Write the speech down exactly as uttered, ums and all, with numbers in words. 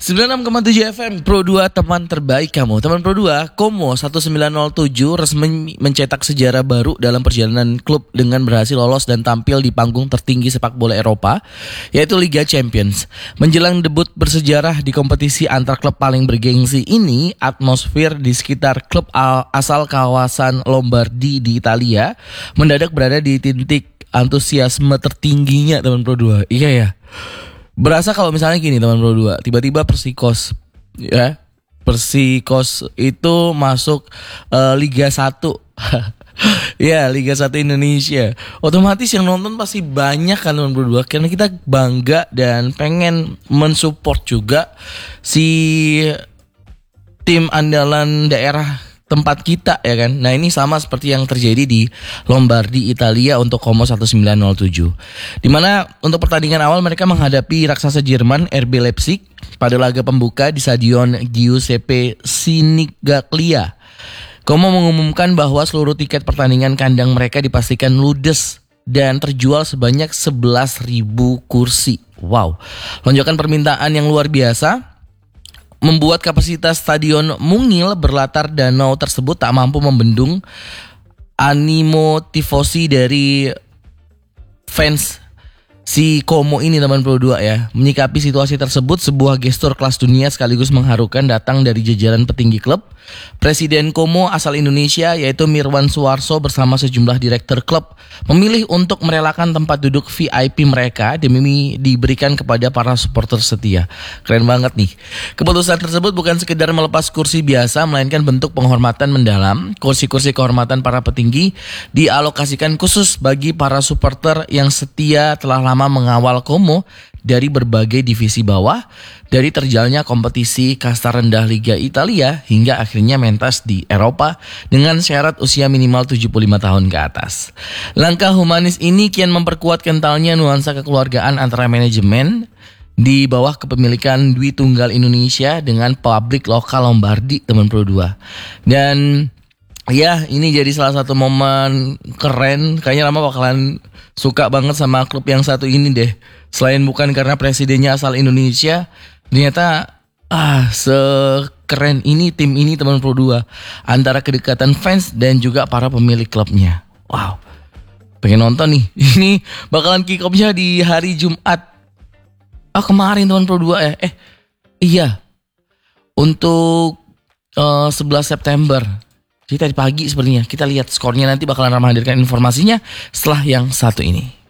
sembilan puluh enam koma tujuh F M Pro dua, teman terbaik kamu. Teman Pro dua, Como seribu sembilan ratus tujuh resmi mencetak sejarah baru dalam perjalanan klub dengan berhasil lolos dan tampil di panggung tertinggi sepak bola Eropa, yaitu Liga Champions. Menjelang debut bersejarah di kompetisi antar klub paling bergengsi ini, atmosfer di sekitar klub asal kawasan Lombardi di Italia mendadak berada di titik antusiasme tertingginya, teman Pro dua. Iya ya. Berasa kalau misalnya gini, teman Pro dua, tiba-tiba Persikos ya, Persikos itu masuk uh, Liga satu. Ya, Liga satu Indonesia. Otomatis yang nonton pasti banyak kan, teman Pro dua, karena kita bangga dan pengen mensupport juga si tim andalan daerah tempat kita, ya kan. Nah, ini sama seperti yang terjadi di Lombardi Italia untuk Como seribu sembilan ratus tujuh, dimana untuk pertandingan awal mereka menghadapi raksasa Jerman R B Leipzig pada laga pembuka di Stadion Giuseppe Sinigaglia. Como mengumumkan bahwa seluruh tiket pertandingan kandang mereka dipastikan ludes dan terjual sebanyak sebelas ribu kursi. Wow, lonjakan permintaan yang luar biasa membuat kapasitas stadion mungil berlatar danau tersebut tak mampu membendung animo tifosi dari fans si Como ini, teman Pro dua ya. Menyikapi situasi tersebut, sebuah gestur kelas dunia sekaligus mengharukan datang dari jajaran petinggi klub. Presiden Como asal Indonesia yaitu Mirwan Suwarso bersama sejumlah direktur klub memilih untuk merelakan tempat duduk V I P mereka demi diberikan kepada para supporter setia. Keren banget nih. Keputusan tersebut bukan sekedar melepas kursi biasa, melainkan bentuk penghormatan mendalam. Kursi-kursi kehormatan para petinggi dialokasikan khusus bagi para supporter yang setia telah lama mengawal Como dari berbagai divisi bawah, dari terjalannya kompetisi kasta rendah Liga Italia hingga akhirnya mentas di Eropa dengan syarat usia minimal tujuh puluh lima tahun ke atas. Langkah humanis ini kian memperkuat kentalnya nuansa kekeluargaan antara manajemen di bawah kepemilikan Dwi Tunggal Indonesia dengan pabrik lokal Lombardi, teman Pro dua. Dan ya, ini jadi salah satu momen keren. Kayaknya Rama bakalan suka banget sama klub yang satu ini deh. Selain bukan karena presidennya asal Indonesia, ternyata ah sekeren ini tim ini, teman Pro dua. Antara kedekatan fans dan juga para pemilik klubnya. Wow, pengen nonton nih. Ini bakalan kick off-nya di hari Jumat. Ah kemarin, teman Pro dua ya. Eh iya, untuk uh, sebelas September. Jadi tadi pagi sepertinya. Kita lihat skornya, nanti bakalan Rama hadirkan informasinya setelah yang satu ini.